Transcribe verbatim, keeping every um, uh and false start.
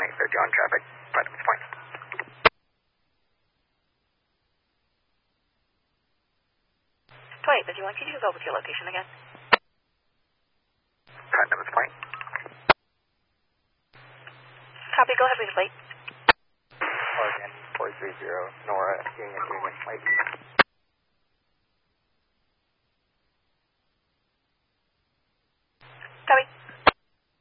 one eight thirty on traffic, Platinum's Point. twenty-eight fifty-one, can you go with your location again? Platinum's Point. Copy, go ahead with your plate. Oregon four three zero, Nora, Union, Union, White East.